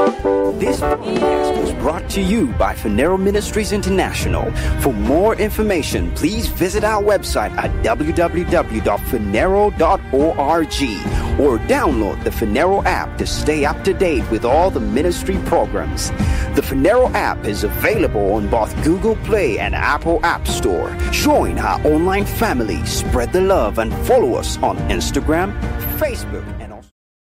This podcast was brought to you by Phaneroo Ministries International. For more information, please visit our website at www.phaneroo.org or download the Phaneroo app to stay up to date with all the ministry programs. The Phaneroo app is available on both Google Play and Apple App Store. Join our online family, spread the love, and follow us on Instagram, Facebook, and